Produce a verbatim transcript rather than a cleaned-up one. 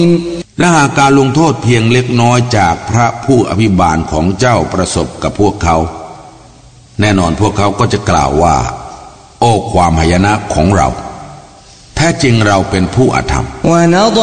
และหากการลงโทษเพียงเล็กน้อยจากพระผู้อภิบาลของเจ้าประสบกับพวกเขาแน่นอนพวกเขาก็จะกล่าวว่าโอ้ความหายนะของเราแท้จริงเราเป็นผู้อธรรม